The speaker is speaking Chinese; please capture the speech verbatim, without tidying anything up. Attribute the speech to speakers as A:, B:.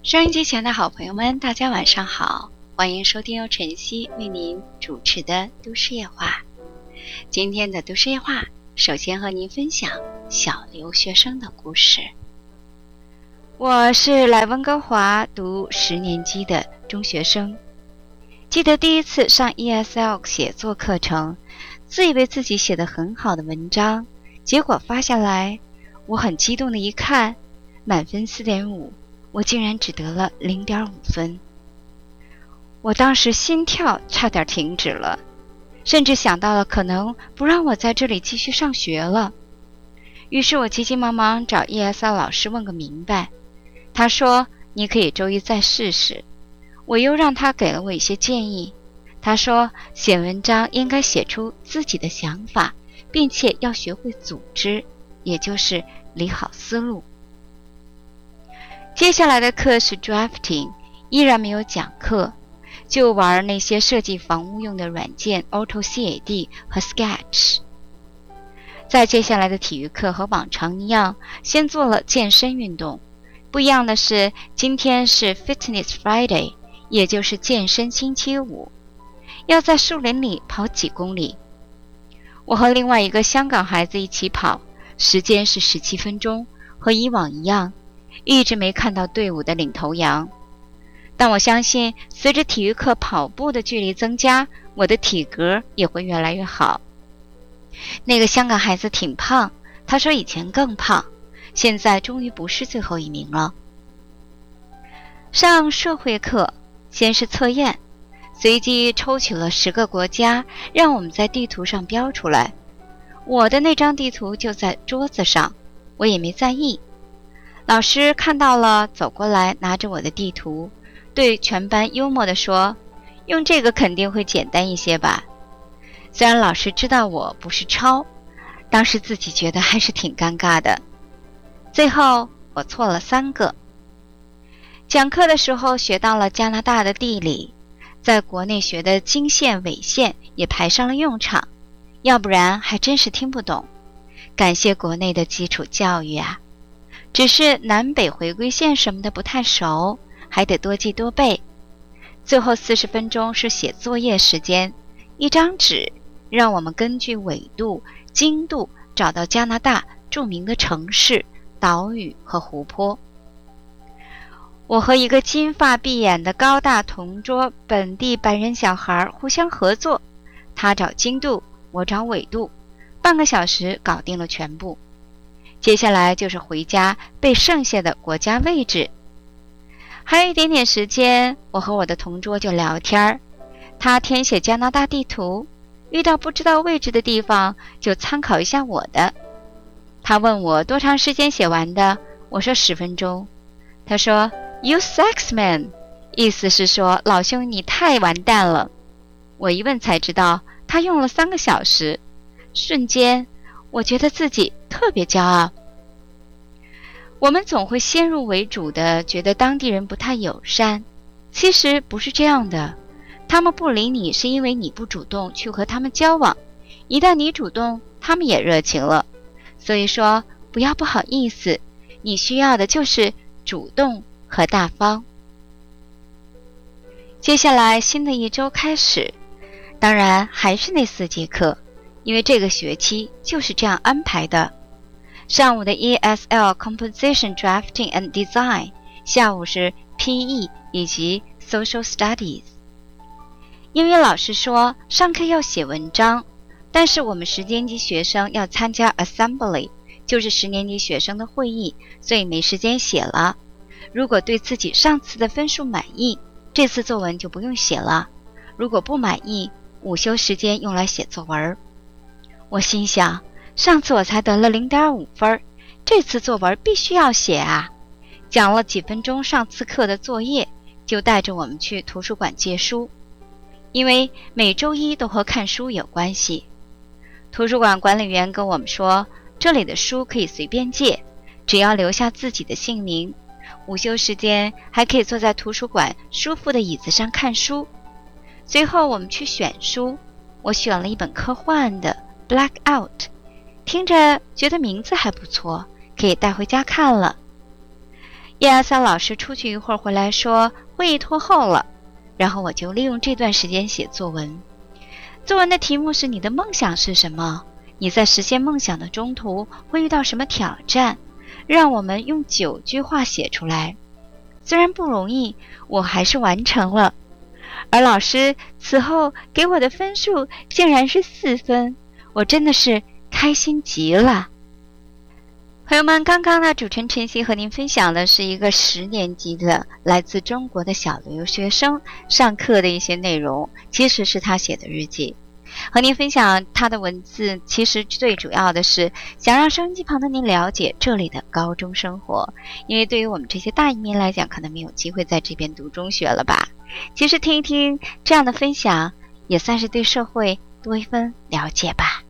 A: 收音机前的好朋友们，大家晚上好，欢迎收听由晨曦为您主持的都市夜话。今天的都市夜话，首先和您分享小留学生的故事。我是来温哥华读十年级的中学生，记得第一次上 E S L 写作课程，自以为自己写得很好的文章，结果发下来，我很激动的一看，满分 四点五，我竟然只得了 零点五 分。我当时心跳差点停止了，甚至想到了可能不让我在这里继续上学了。于是我急急忙忙找 E S L 老师问个明白，他说你可以周一再试试。我又让他给了我一些建议，他说写文章应该写出自己的想法，并且要学会组织，也就是理好思路。接下来的课是 drafting， 依然没有讲课，就玩那些设计房屋用的软件 AutoCAD 和 Sketch。 在接下来的体育课和往常一样，先做了健身运动，不一样的是今天是 Fitness Friday， 也就是健身星期五，要在树林里跑几公里。我和另外一个香港孩子一起跑，时间是十七分钟，和以往一样，一直没看到队伍的领头羊。但我相信随着体育课跑步的距离增加，我的体格也会越来越好。那个香港孩子挺胖，他说以前更胖，现在终于不是最后一名了。上社会课，先是测验，随机抽取了十个国家，让我们在地图上标出来。我的那张地图就在桌子上，我也没在意。老师看到了，走过来拿着我的地图，对全班幽默地说，用这个肯定会简单一些吧。虽然老师知道我不是抄，当时自己觉得还是挺尴尬的。最后我错了三个。讲课的时候学到了加拿大的地理，在国内学的经线纬线也排上了用场，要不然还真是听不懂。感谢国内的基础教育啊！只是南北回归线什么的不太熟，还得多记多背。最后四十分钟是写作业时间，一张纸让我们根据纬度、经度找到加拿大著名的城市、岛屿和湖泊。我和一个金发碧眼的高大同桌本地白人小孩互相合作，他找经度，我找纬度，半个小时搞定了全部。接下来就是回家背剩下的国家位置。还有一点点时间，我和我的同桌就聊天，他填写加拿大地图，遇到不知道位置的地方就参考一下我的。他问我多长时间写完的，我说十分钟。他说 You sucks man， 意思是说老兄你太完蛋了。我一问才知道他用了三个小时，瞬间我觉得自己特别骄傲。我们总会先入为主的觉得当地人不太友善，其实不是这样的，他们不理你是因为你不主动去和他们交往，一旦你主动，他们也热情了。所以说不要不好意思，你需要的就是主动和大方。接下来新的一周开始，当然还是那四节课，因为这个学期就是这样安排的。上午的 E S L Composition Drafting and Design， 下午是 P E 以及 Social Studies。 英语老师说上课要写文章，但是我们十年级学生要参加 Assembly， 就是十年级学生的会议，所以没时间写了。如果对自己上次的分数满意，这次作文就不用写了，如果不满意，午休时间用来写作文。我心想，上次我才得了 零点五 分，这次作文必须要写啊。讲了几分钟上次课的作业，就带着我们去图书馆借书，因为每周一都和看书有关系。图书馆管理员跟我们说，这里的书可以随便借，只要留下自己的姓名。午休时间还可以坐在图书馆舒服的椅子上看书。随后我们去选书，我选了一本科幻的 Blackout， 听着觉得名字还不错，可以带回家看了。 叶阿桑老师出去一会儿回来说会议拖后了，然后我就利用这段时间写作文。作文的题目是你的梦想是什么？你在实现梦想的中途会遇到什么挑战？让我们用九句话写出来。虽然不容易，我还是完成了。而老师此后给我的分数竟然是四分，我真的是开心极了。朋友们，刚刚呢，主持人晨曦和您分享的是一个十年级的来自中国的小留学生上课的一些内容，其实是他写的日记。和您分享他的文字，其实最主要的是想让收音机旁的您了解这里的高中生活，因为对于我们这些大移民来讲，可能没有机会在这边读中学了吧。其实听一听这样的分享，也算是对社会多一分了解吧。